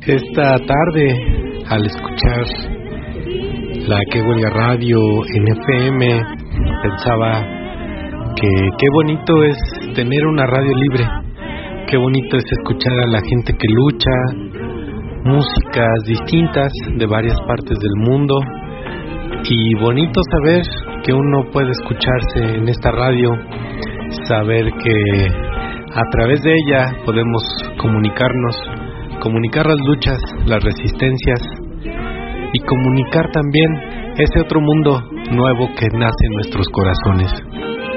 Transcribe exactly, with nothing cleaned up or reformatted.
Esta tarde, al escuchar la Que Huelga Radio en F M, pensaba que qué bonito es tener una radio libre, qué bonito es escuchar a la gente que lucha, músicas distintas de varias partes del mundo, y bonito saber que uno puede escucharse en esta radio, saber que a través de ella podemos comunicarnos, comunicar las luchas, las resistencias y comunicar también ese otro mundo nuevo que nace en nuestros corazones.